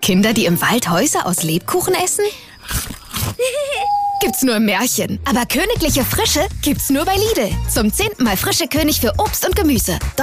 Kinder, die im Wald Häuser aus Lebkuchen essen? Gibt's nur im Märchen. Aber königliche Frische gibt's nur bei Lidl. Zum 10. Mal Frische König für Obst und Gemüse.